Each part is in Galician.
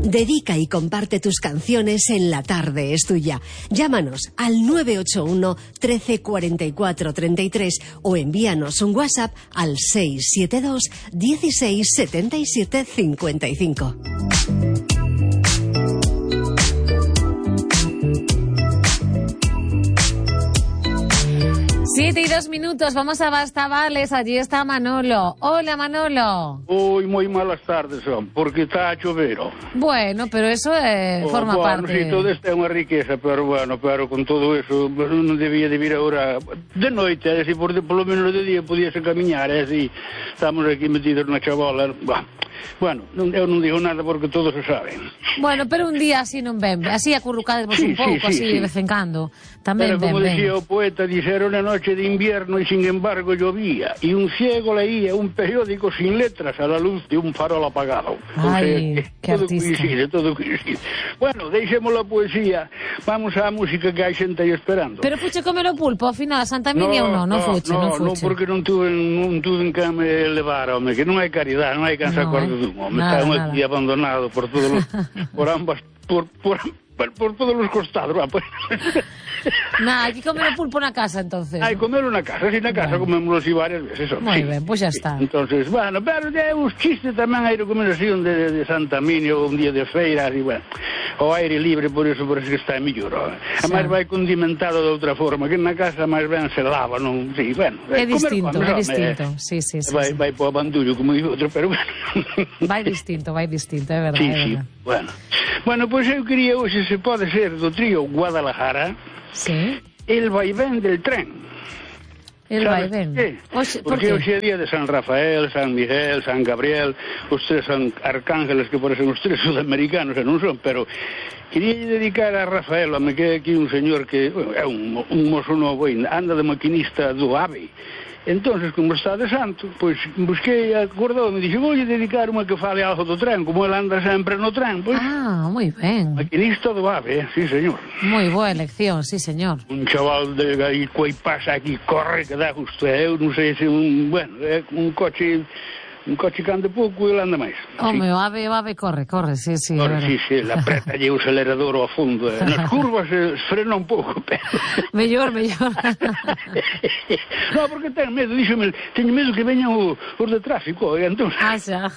Dedica y comparte tus canciones en La Tarde es Tuya. Llámanos al 981 13 44 33 o envíanos un WhatsApp al 672 16 77 55. 7:02, vamos a Bastavales, allí está Manolo. Hola, Manolo. Uy, moi malas tardes son, porque está a chover. Bueno, pero eso forma parte. Sí, todo isto é unha riqueza, pero bueno, pero con todo eso non debía de vir agora de noite, así por lo menos de día podíase camiñar, así estamos aquí metidos na chavola. Bueno, eu non digo nada porque todos se saben. Bueno, pero un día así non ven, así acurrucadevos un pouco, así de vez en cando. Tamén pero como ven. decía o poeta, dixeron a noche de invierno y sin embargo llovía, y un ciego leía un periódico sin letras a la luz de un farol apagado. Ay, que todo artista. todo coincide. Bueno, deixemos a poesía, vamos á música que hai xente aí esperando. Pero fuche comer o pulpo, ao final, a Santa Minia ou non? Non fuche. Non, porque non tuve en que me levar, home, que non hai caridade, non hai quen se acorde dun, home, está aquí abandonado por todos por ambas, por todos os costados, pues. Nada, hai que comer o pulpo na casa, entonces. Hai comerlo na casa, si na casa comemos así varias veces. Moi ben, pois xa está. Entonces, bueno, pero é uns chistes tamén hai recomendación de Santa Minia ou un día de feira, así, bueno, o aire libre, por eso que está mellor. Además vai condimentado de outra forma, que na casa máis ben se lava, non? Sí, bueno. É distinto, é distinto. Sí. Vai po abandullo, como digo outro, pero bueno. Vai distinto, é verdade. Sí, bueno, pois eu quería hoxe, se pode ser, do trío Guadalajara. Sí. El vaivén del tren. El vaivén. Porque hoxe é día de San Rafael, San Miguel, San Gabriel, os tres arcángeles que parecen os tres sudamericanos, e non son, pero quería dedicar a Rafael, me queda aquí un señor que é un mozo novo, anda de maquinista do AVE. Entonces, como está de santo, pois busquei, acordou, me dixo, vou dedicar unha que fale algo do tren, como ele anda sempre no tren, pois. Ah, moi ben. Maquinista do AVE, sí, señor. Moi boa elección, sí, señor. Un chaval de aí, coi pasa aquí, corre, que dá justo, eu non sei se é un coche que anda pouco e ele anda máis. Home, o ave corre, sí. Corre, sí, la apreta lle o acelerador ao fondo. Nas curvas frena un pouco, pero... Mellor. No, porque ten medo, díxome, teño medo que veñan os de tráfico, e entón... xa.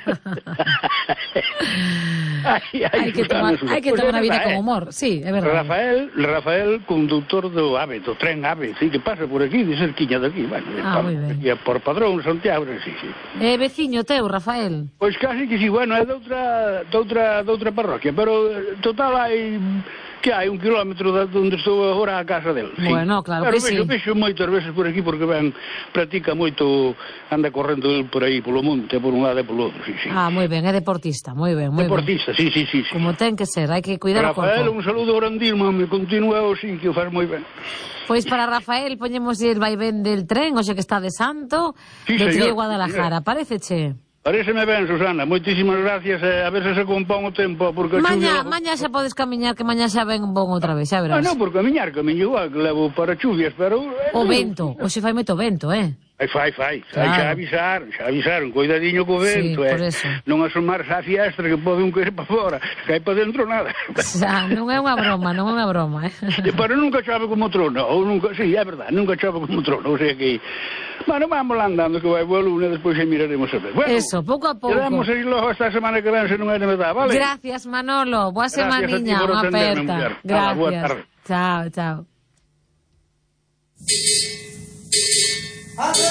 Hai que tomar a vida con humor, sí, é verdade. Rafael, conductor do AVE, do tren AVE, sí, que pasa por aquí, de cerquiña daqui, bueno, moi ben. Por Padrón, Santiago, sí. Veciño teu, Rafael? Pois casi que sí, bueno, é de outra parroquia, pero total hai 1 kilómetro de onde estou agora a casa del. Bueno, claro que sí. Vexo moitas veces por aquí porque practica moito, anda correndo por aí polo monte, por un lado e polo outro, sí. Ah, moi ben, é deportista, moi ben. Deportista, sí. Como ten que ser, hai que cuidar o corpo. Rafael, un saludo grandísimo, me continúa así, que o faz moi ben. Pois para Rafael poñemos el vaivén del tren, hoxe que está de santo, do trío Guadalajara, paréceche? Paréceme ben, Susana, moitísimas gracias, a ver se compón o tempo, porque... Mañá xa podes camiñar, que mañá xa ven bon outra vez, xa verás. Non, por camiño igual, que levo para chuvias, pero... O vento, hoxe fai moito vento, Fai, claro. xa avisaron, cuidadiño co vento, por eso. Non asomarse á fiestra que pode un caer para fora, cae para dentro nada. Xa, non é unha broma, Pero nunca chove como trono, ou nunca, sí, é verdade, nunca chove como trono, o sea que... Bueno, vamos lá andando, que vai boa luna, despois xa miraremos a ver. Bueno, eso, pouco a pouco. Quedamos aí logo esta semana que ven, se non é de verdade, vale? Gracias, Manolo, boa semaniña, unha aperta. Gracias. Boa tarde. Chao.